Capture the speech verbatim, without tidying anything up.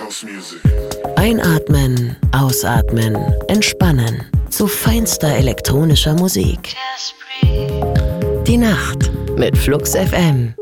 Einatmen, ausatmen, entspannen zu feinster elektronischer Musik. Die Nacht mit Flux F M.